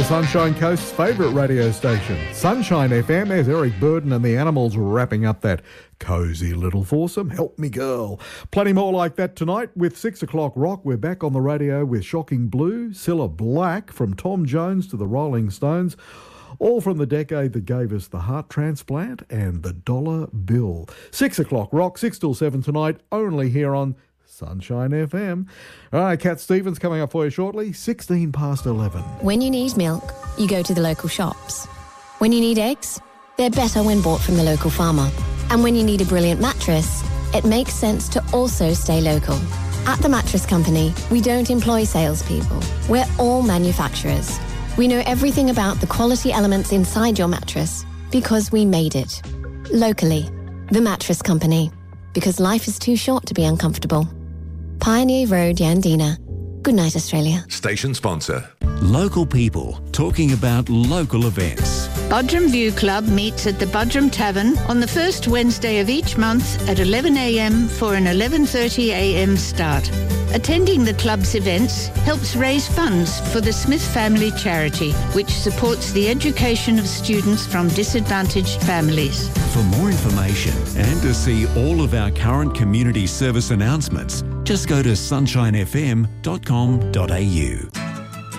to Sunshine Coast's favourite radio station, Sunshine FM. There's Eric Burden and the Animals wrapping up that cosy little foursome. Help me, girl. Plenty more like that tonight with 6 o'clock rock. We're back on the radio with Shocking Blue, Cilla Black, from Tom Jones to the Rolling Stones, all from the decade that gave us the heart transplant and the dollar bill. 6 o'clock rock, 6 till 7 tonight, only here on Sunshine FM. All right, Cat Stevens coming up for you shortly, 16 past 11. When you need milk, you go to the local shops. When you need eggs, they're better when bought from the local farmer. And when you need a brilliant mattress, it makes sense to also stay local. At The Mattress Company, we don't employ salespeople. We're all manufacturers. We know everything about the quality elements inside your mattress because we made it. Locally, The Mattress Company. Because life is too short to be uncomfortable. Pioneer Road, Yandina. Good night, Australia. Station sponsor. Local people talking about local events. Budrum View Club meets at the Budrum Tavern on the first Wednesday of each month at 11 a.m. for an 11:30 a.m. start. Attending the club's events helps raise funds for the Smith Family Charity, which supports the education of students from disadvantaged families. For more information and to see all of our current community service announcements, just go to sunshinefm.com.au.